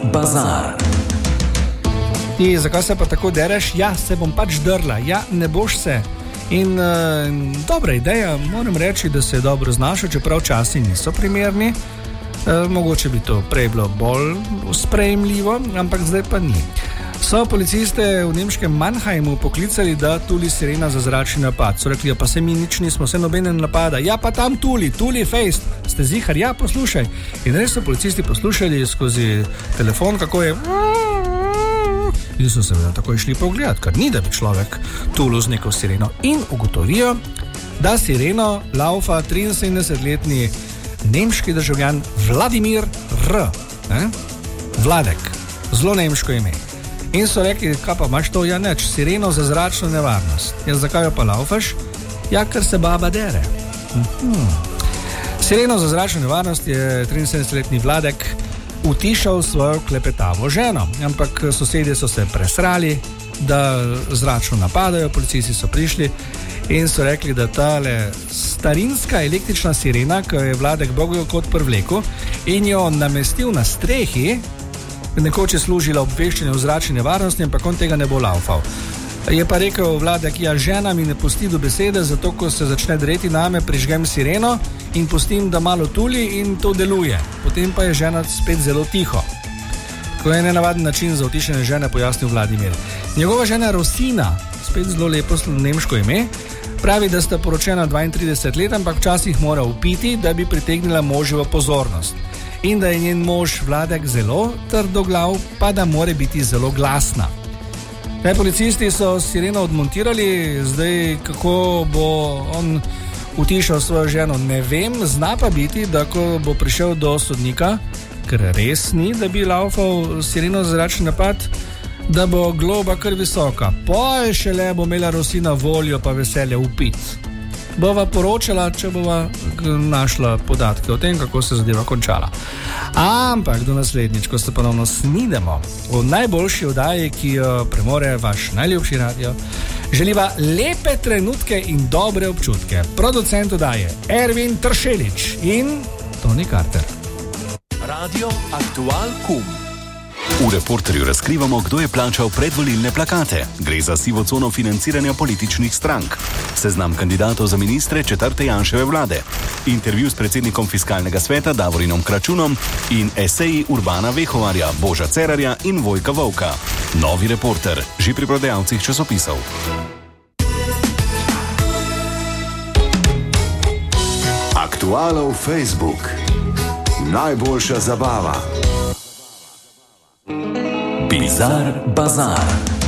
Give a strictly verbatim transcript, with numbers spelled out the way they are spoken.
bazar. Ti, zakaj se pa tako dereš? Ja, se bom pač drla. Ja, ne boš se. In uh, dobra ideja, moram reči, da se je dobro znašel, čeprav časi niso primerni. Uh, mogoče bi to prej bilo bolj sprejemljivo, ampak zdaj pa ni. So policiste v nemškem Mannheimu poklicali, da tuli sirena za zračni napad. So rekli, ja, pa se mi nič nismo, se nobene napada. Ja, pa tam tuli, tuli fejst. Ste zihar? Ja, poslušaj. In res so policisti poslušali skozi telefon, kako je... In so seveda takoj šli pogledat, ker ni, da bi človek tulil z neko sireno. In ugotovijo, da sireno laufa triinsedemdesetletni nemški državljan Vladimir R. Ne? Vladek. Zelo nemško ime. In so rekli, kaj pa imaš to? Ja, neč, sireno za zračno nevarnost. Ja, zakaj jo pa laufaš? Ja, ker se baba dere. Mhm. Sireno za zračno nevarnost je triinsedemdesetletni Vladek utišal svojo klepetavo ženo, ampak sosedje so se presrali, da zračno napadajo, policisti so prišli in so rekli, da tale starinska električna sirena, ki je Vladek Bogu kot privlekel in jo namestil na strehi, nekoč je služila obveščanje o zračni nevarnosti, ampak on tega ne bo laufal. Je pa rekel Vladek, ja, žena mi ne pusti do besede, zato ko se začne dreti name, prižgem sireno in pustim, da malo tuli in to deluje. Potem pa je žena spet zelo tiho. Ko je nenavaden način za utišanje žene, pojasnil Vladimir. Njegova žena Rosina, spet zelo lepo nemško ime, pravi, da sta poročena dvaintrideset let, ampak včasih mora upiti, da bi pritegnila moževo pozornost. In da je njen mož Vladek zelo trdoglav, pa da more biti zelo glasna. Te policisti so sireno odmontirali, zdaj kako bo on utišal svojo ženo, ne vem, zna pa biti, da ko bo prišel do sodnika, ker res ni, da bi laufal sireno za zračni napad, da bo globa kar visoka. Poj šele bo imela Rosina voljo pa veselje upit. Bova poročala, če bova našla podatke o tem, kako se zadeva končala. Ampak do naslednjič, ko se ponovno snidemo v najboljši oddaji, ki jo premore vaš najljubši radio, želiva lepe trenutke in dobre občutke. Producent oddaje Ervin Tršelič in Toni Carter. Radio Aktual Kum. V Reporterju razkrivamo, kdo je plačal predvolilne plakate. Gre za sivo cono financiranja političnih strank. Seznam kandidatov za ministre četrte Janševe vlade. Intervju s predsednikom fiskalnega sveta Davorinom Kračunom in eseji Urbana Vehovarja, Boža Cerarja in Vojka Volka. Novi Reporter, že pri prodajalcih časopisov. Aktualov Facebook. Najboljša zabava. Bizar Bazar.